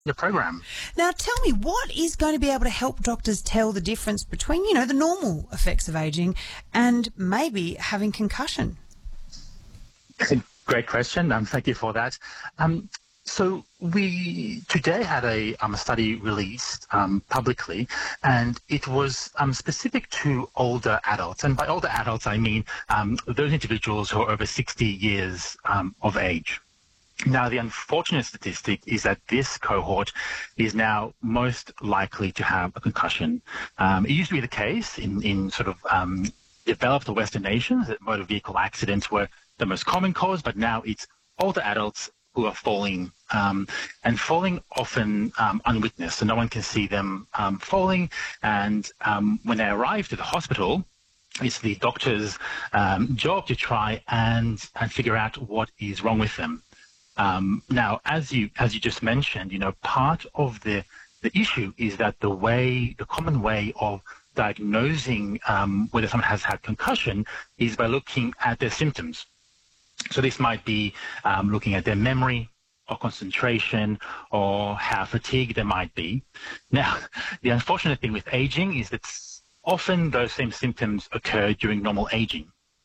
your program. Now, tell me, what is going to be able to help doctors tell the difference between, the normal effects of ageing and maybe having concussion? Great question. Thank you for that. So we today had a study released publicly, and it was specific to older adults. And by older adults, I mean those individuals who are over 60 years of age. Now, the unfortunate statistic is that this cohort is now most likely to have a concussion. It used to be the case in sort of developed or Western nations that motor vehicle accidents were the most common cause, but now it's older adults who are falling, and falling often unwitnessed, so no one can see them falling. And when they arrive to the hospital, it's the doctor's job to try and figure out what is wrong with them. Now, as you just mentioned, part of the issue is that the common way of diagnosing whether someone has had concussion is by looking at their symptoms. So this might be looking at their memory or concentration or how fatigued they might be. Now, the unfortunate thing with aging is that often those same symptoms occur during normal aging.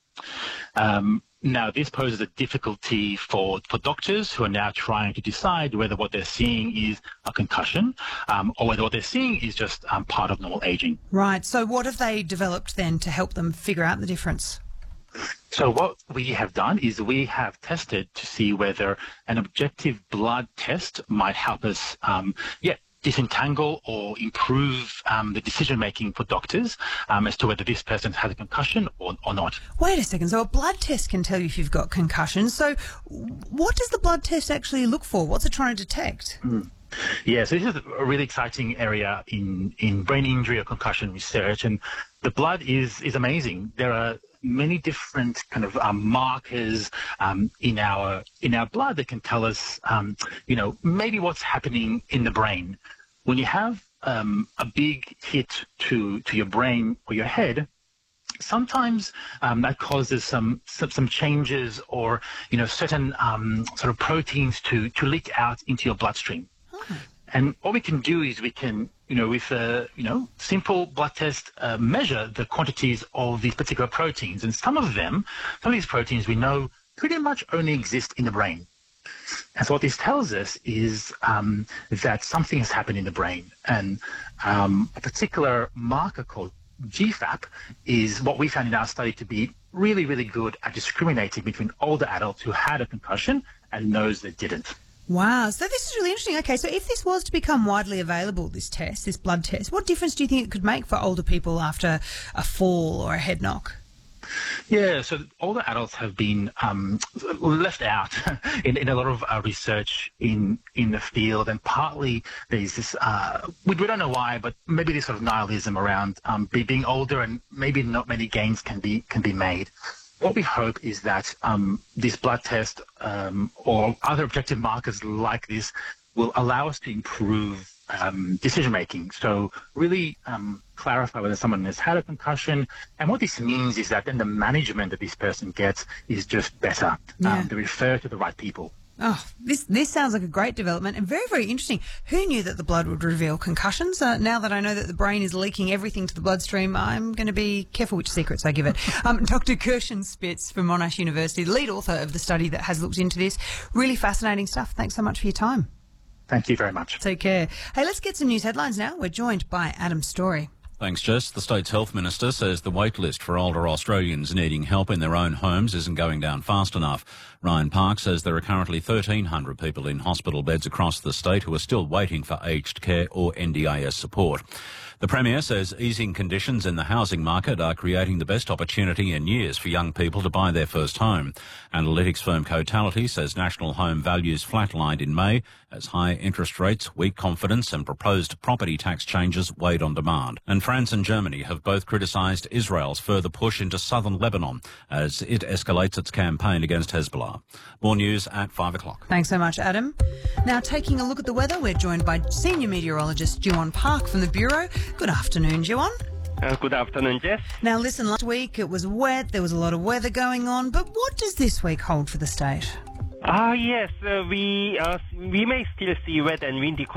Now, this poses a difficulty for doctors who are now trying to decide whether what they're seeing is a concussion or whether what they're seeing is just part of normal aging. Right. So what have they developed then to help them figure out the difference? So what we have done is we have tested to see whether an objective blood test might help us disentangle or improve the decision-making for doctors as to whether this person has a concussion or not. Wait a second. So a blood test can tell you if you've got concussion. So what does the blood test actually look for? What's it trying to detect? Yeah, so this is a really exciting area in brain injury or concussion research, and the blood is amazing. There are many different kind of markers in our blood that can tell us, maybe what's happening in the brain. When you have a big hit to your brain or your head, sometimes that causes some changes or certain sort of proteins to leak out into your bloodstream. And what we can do is we can, with a, simple blood test, measure the quantities of these particular proteins. And some of these proteins we know pretty much only exist in the brain. And so what this tells us is that something has happened in the brain. And a particular marker called GFAP is what we found in our study to be really, really good at discriminating between older adults who had a concussion and those that didn't. Wow, so this is really interesting. Okay, so if this was to become widely available, this blood test, what difference do you think it could make for older people after a fall or a head knock? Yeah, so older adults have been left out in a lot of research in the field, and partly there's this, we don't know why, but maybe this sort of nihilism around being older, and maybe not many gains can be made. What we hope is that this blood test or other objective markers like this will allow us to improve decision-making. So really clarify whether someone has had a concussion. And what this means is that then the management that this person gets is just better. They refer to the right people. Oh, this sounds like a great development and very, very interesting. Who knew that the blood would reveal concussions? Now that I know that the brain is leaking everything to the bloodstream, I'm going to be careful which secrets I give it. Dr. Kirshen Spitz from Monash University, the lead author of the study that has looked into this. Really fascinating stuff. Thanks so much for your time. Thank you very much. Take care. Hey, let's get some news headlines now. We're joined by Adam Story. Thanks, Jess. The state's health minister says the wait list for older Australians needing help in their own homes isn't going down fast enough. Ryan Park says there are currently 1,300 people in hospital beds across the state who are still waiting for aged care or NDIS support. The Premier says easing conditions in the housing market are creating the best opportunity in years for young people to buy their first home. Analytics firm Cotality says national home values flatlined in May as high interest rates, weak confidence and proposed property tax changes weighed on demand. And France and Germany have both criticised Israel's further push into southern Lebanon as it escalates its campaign against Hezbollah. More news at 5 o'clock. Thanks so much, Adam. Now, taking a look at the weather, we're joined by senior meteorologist Juwon Park from the Bureau. Good afternoon, Juwon. Good afternoon, Jess. Now, listen, last week it was wet, there was a lot of weather going on, but what does this week hold for the state? Yes, we may still see wet and windy